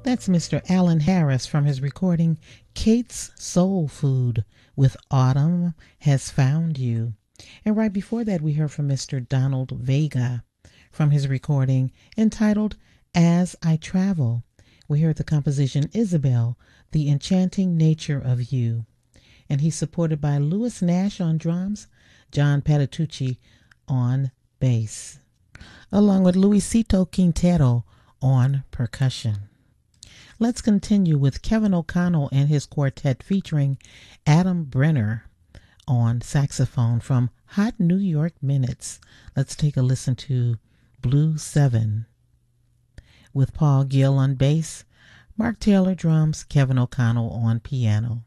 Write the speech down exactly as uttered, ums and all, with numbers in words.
That's Mister Alan Harris from his recording Kate's Soul Food with Autumn Has Found You. And right before that, we heard from Mister Donald Vega from his recording entitled As I Travel. We heard the composition Isabel, The Enchanting Nature of You. And he's supported by Louis Nash on drums, John Patitucci on bass, along with Luisito Quintero on percussion. Let's continue with Kevin O'Connell and his quartet featuring Adam Brenner on saxophone from Hot New York Minutes. Let's take a listen to Blue Seven with Paul Gill on bass, Mark Taylor drums, Kevin O'Connell on piano.